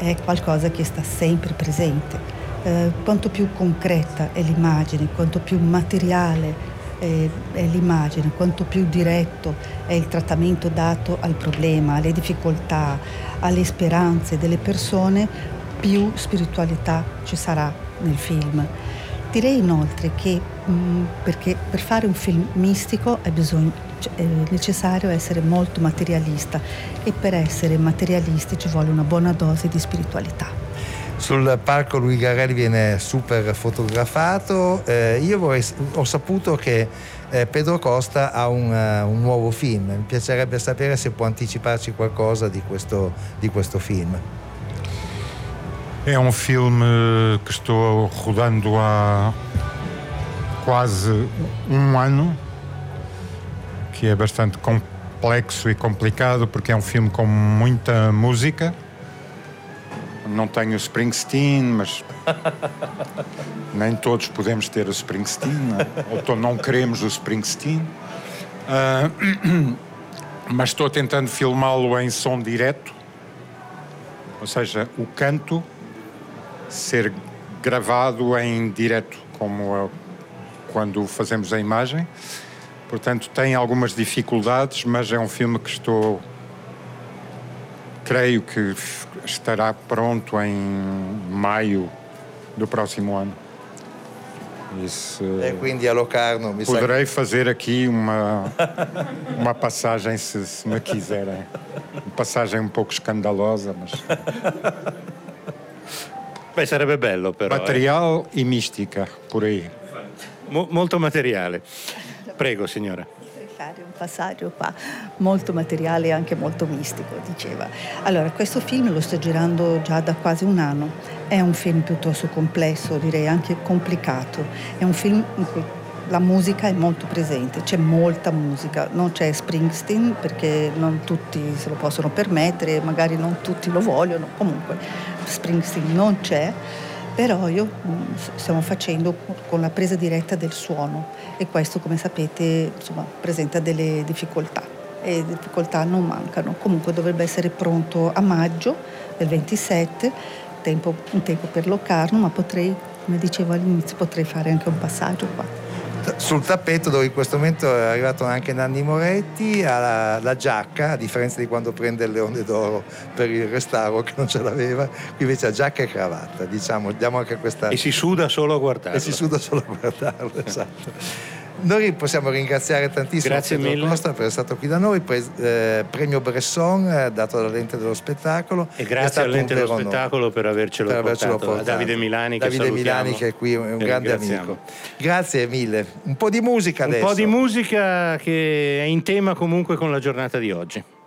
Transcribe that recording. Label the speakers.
Speaker 1: è qualcosa che sta sempre presente. Quanto più concreta è l'immagine, quanto più materiale è l'immagine, quanto più diretto è il trattamento dato al problema, alle difficoltà, alle speranze delle persone, più spiritualità ci sarà nel film. Direi inoltre che perché per fare un film mistico è necessario essere molto materialista, e per essere materialisti ci vuole una buona dose di spiritualità.
Speaker 2: Sul Parco Luigi Garrelli viene super fotografato. Ho saputo che Pedro Costa ha un nuovo film. Mi piacerebbe sapere se può anticiparci qualcosa di questo film.
Speaker 3: É um filme que estou rodando há quase um ano, que é bastante complexo e complicado porque é um filme com muita música. Não tenho o Springsteen, mas nem todos podemos ter o Springsteen, ou não queremos o Springsteen. Mas estou tentando filmá-lo em som direto, ou seja, o canto ser gravado em direto, como quando fazemos a imagem. Portanto, tem algumas dificuldades, mas é um filme que creio que estará pronto em maio do próximo ano.
Speaker 2: E quindi a Locarno
Speaker 3: poderei fazer aqui uma passagem, se me quiserem. Uma passagem un po' scandalosa, mas...
Speaker 4: Beh, sarebbe bello però.
Speaker 3: Materiale e mistica, por aí.
Speaker 4: Molto materiale. Prego, signora.
Speaker 1: Fare un passaggio qua molto materiale e anche molto mistico, diceva. Allora, questo film lo sto girando già da quasi un anno. È un film piuttosto complesso, direi anche complicato. È un film in cui la musica è molto presente, c'è molta musica. Non c'è Springsteen perché non tutti se lo possono permettere, magari non tutti lo vogliono. Comunque Springsteen non c'è. Però stiamo facendo con la presa diretta del suono, e questo, come sapete, insomma, presenta delle difficoltà, e difficoltà non mancano. Comunque dovrebbe essere pronto a maggio del 27, un tempo per Locarno, ma potrei, come dicevo all'inizio, potrei fare anche un passaggio qua.
Speaker 2: Sul tappeto, dove in questo momento è arrivato anche Nanni Moretti, ha la giacca, a differenza di quando prende il Leone d'Oro per il restauro, che non ce l'aveva, qui invece ha giacca e cravatta, diciamo, diamo anche questa...
Speaker 4: E si suda solo a guardarlo.
Speaker 2: Esatto. Noi possiamo ringraziare tantissimo
Speaker 4: Pedro
Speaker 2: Costa per essere stato qui da noi, premio Bresson dato dalla Lente dello Spettacolo,
Speaker 4: e grazie alla Lente dello Spettacolo per avercelo portato. A Davide Milani, che
Speaker 2: è qui, è un grande amico. Grazie mille. Un po' di musica adesso.
Speaker 4: Un po' di musica che è in tema comunque con la giornata di oggi.